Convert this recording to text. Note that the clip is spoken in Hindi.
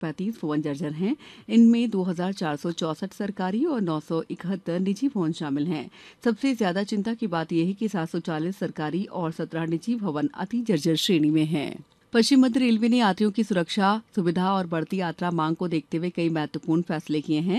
35 भवन जर्जर हैं। इनमें 2,464 सरकारी और 971 निजी भवन शामिल हैं। सबसे ज्यादा चिंता की बात यह है कि 740 सरकारी और 17 निजी भवन अति जर्जर श्रेणी में हैं। पश्चिम मध्य रेलवे ने यात्रियों की सुरक्षा, सुविधा और बढ़ती यात्रा मांग को देखते हुए कई महत्वपूर्ण फैसले किए हैं।